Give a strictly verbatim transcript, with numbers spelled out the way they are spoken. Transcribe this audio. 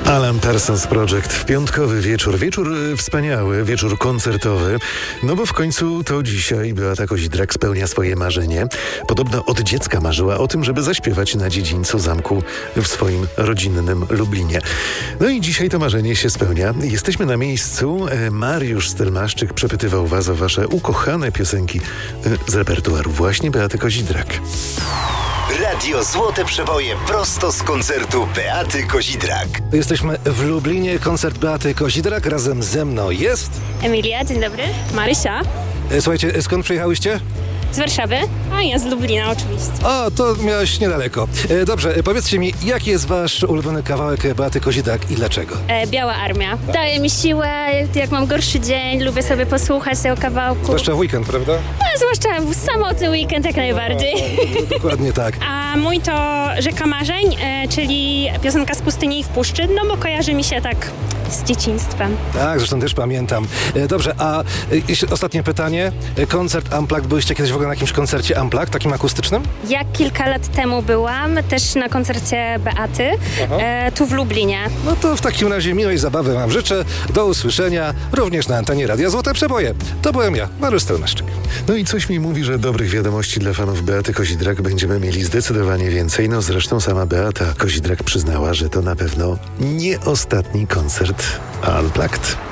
Alan Parsons Project w piątkowy wieczór. Wieczór y, wspaniały, wieczór koncertowy. No bo w końcu to dzisiaj Beata Kozidrak spełnia swoje marzenie. Podobno od dziecka marzyła o tym, żeby zaśpiewać na dziedzińcu zamku w swoim rodzinnym Lublinie. No i dzisiaj to marzenie się spełnia. Jesteśmy na miejscu. Mariusz Stelmaszczyk przepytywał was o wasze ukochane piosenki y, z repertuaru właśnie Beaty Kozidrak. Radio Złote Przeboje prosto z koncertu Beaty Kozidrak. Jesteśmy w Lublinie, koncert Beaty Kozidrak. Razem ze mną jest... Emilia, dzień dobry. Marysia. E, Słuchajcie, skąd przyjechałyście? Z Warszawy, a ja z Lublina oczywiście. O, to miałeś niedaleko. E, Dobrze, e, powiedzcie mi, jaki jest wasz ulubiony kawałek Beaty Kozidrak i dlaczego? E, Biała Armia. Daje mi siłę, jak mam gorszy dzień, lubię sobie posłuchać tego kawałku. Zwłaszcza w weekend, prawda? A zwłaszcza w samotny weekend jak najbardziej. Dokładnie tak. A mój to Rzeka Marzeń, e, czyli piosenka z pustyni i w puszczy, no bo kojarzy mi się tak z dzieciństwem. Tak, zresztą też pamiętam. E, Dobrze, a e, jeszcze ostatnie pytanie. E, Koncert Unplugged, byłyście kiedyś w ogóle na jakimś koncercie Unplugged, takim akustycznym? Ja kilka lat temu byłam też na koncercie Beaty, e, tu w Lublinie. No to w takim razie miłej zabawy wam życzę. Do usłyszenia również na antenie Radia Złote Przeboje. To byłem ja, Mariusz Stelmaszczyk. No i coś mi mówi, że dobrych wiadomości dla fanów Beaty Kozidrak będziemy mieli zdecydowanie więcej. No zresztą sama Beata Kozidrak przyznała, że to na pewno nie ostatni koncert Unplugged.